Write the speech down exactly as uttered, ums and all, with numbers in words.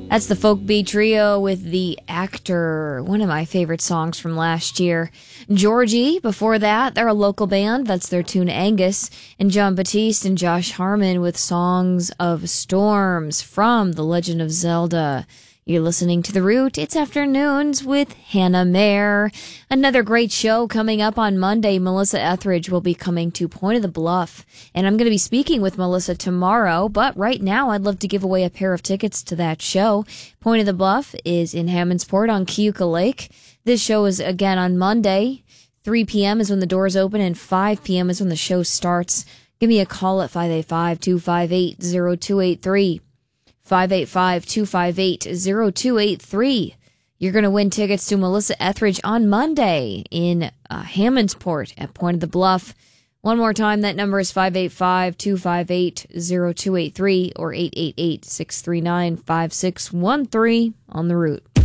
That's the Folk Bee Trio with The Actor, one of my favorite songs from last year. Georgie, before that, they're a local band. That's their tune Angus. And John Batiste and Josh Harmon with Songs of Storms from The Legend of Zelda. You're listening to The Root. It's Afternoons with Hannah Mayer. Another great show coming up on Monday. Melissa Etheridge will be coming to Point of the Bluff. And I'm going to be speaking with Melissa tomorrow. But right now, I'd love to give away a pair of tickets to that show. Point of the Bluff is in Hammondsport on Keuka Lake. This show is again on Monday. three p.m. is when the doors open and five p.m. is when the show starts. Give me a call at five eight five, two five eight, zero two eight three. five eight five, two five eight, zero two eight three. You're going to win tickets to Melissa Etheridge on Monday in uh, Hammondsport at Point of the Bluff. One more time, that number is five eight five, two five eight, zero two eight three or eight eight eight, six three nine, five six one three on The Root.